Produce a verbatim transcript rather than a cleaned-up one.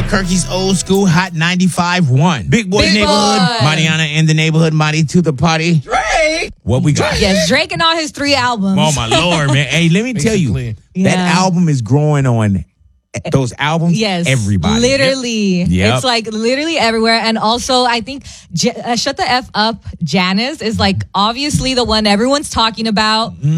Albuquerque's old school hot ninety-five one. Big boy Big neighborhood. boy. Mariana in the neighborhood. Marty to the party. Drake. What we got? Yes, Drake and all his three albums. Oh my Lord, man. Hey, let me tell you. Basically. That Yeah. album is growing on those albums. Yes, Everybody. literally, Yep. it's like literally everywhere. And also, I think J- uh, "Shut the F Up," Janice is like obviously the one everyone's talking about.